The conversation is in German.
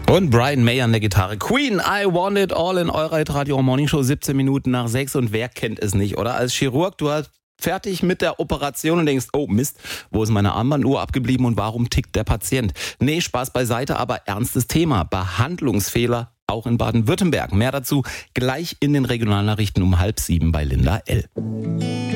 Und Brian May an der Gitarre. Queen, I Want It All in eurer Radio Morning Show, 17 Minuten nach 6. Und wer kennt es nicht, oder? Als Chirurg, du hast fertig mit der Operation und denkst, oh Mist, wo ist meine Armbanduhr abgeblieben und warum tickt der Patient? Nee, Spaß beiseite, aber ernstes Thema. Behandlungsfehler, auch in Baden-Württemberg. Mehr dazu gleich in den Regionalnachrichten um 6:30 bei Linda L.